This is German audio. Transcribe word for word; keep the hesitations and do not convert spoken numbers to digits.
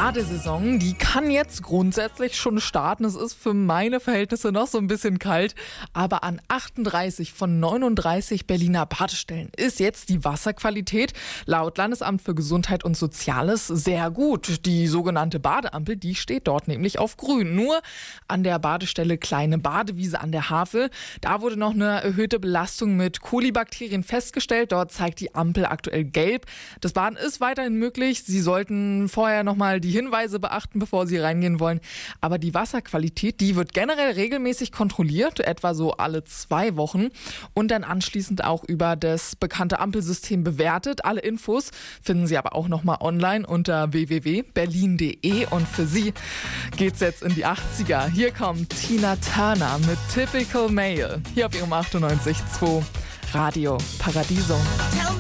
Badesaison, die kann jetzt grundsätzlich schon starten. Es ist für meine Verhältnisse noch so ein bisschen kalt, aber an achtunddreißig von neununddreißig Berliner Badestellen ist jetzt die Wasserqualität laut Landesamt für Gesundheit und Soziales sehr gut. Die sogenannte Badeampel, die steht dort nämlich auf grün. Nur an der Badestelle Kleine Badewiese an der Havel, da wurde noch eine erhöhte Belastung mit Kolibakterien festgestellt. Dort zeigt die Ampel aktuell gelb. Das Baden ist weiterhin möglich. Sie sollten vorher nochmal die Hinweise beachten, bevor Sie reingehen wollen. Aber die Wasserqualität, die wird generell regelmäßig kontrolliert, etwa so alle zwei Wochen und dann anschließend auch über das bekannte Ampelsystem bewertet. Alle Infos finden Sie aber auch nochmal online unter w w w punkt berlin punkt d e und für Sie geht's jetzt in die achtziger. Hier kommt Tina Turner mit Typical Male. Hier auf Ihrem achtundneunzig Komma zwei Radio Paradiso.